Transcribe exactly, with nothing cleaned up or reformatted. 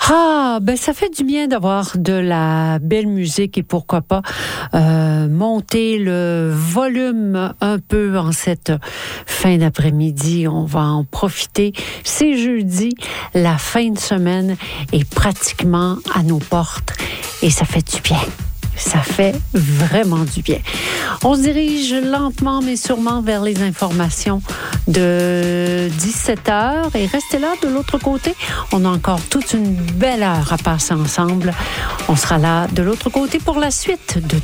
Ah, ben ça fait du bien d'avoir de la belle musique et pourquoi pas euh, monter le volume un peu en cette fin d'après-midi. On va en profiter. C'est jeudi, la fin de semaine est pratiquement à nos portes et ça fait du bien. Ça fait vraiment du bien. On se dirige lentement mais sûrement vers les informations de dix-sept heures et restez là de l'autre côté. On a encore toute une belle heure à passer ensemble. On sera là de l'autre côté pour la suite de